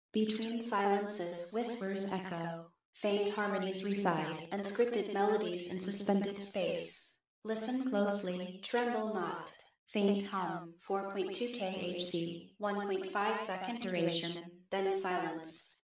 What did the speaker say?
Between silences, whispers echo, faint harmonies reside, and scripted melodies in suspended space. Listen closely, tremble not. Faint hum, 4.2 kHz, 1.5-second duration, then silence.